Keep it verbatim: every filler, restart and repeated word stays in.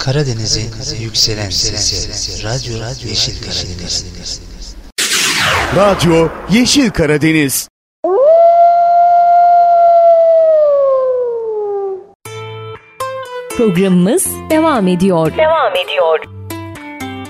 Karadeniz'in yükselen sesi. Radyo Yeşil Karadeniz. Radyo Yeşil Karadeniz. Programımız devam ediyor. Devam ediyor.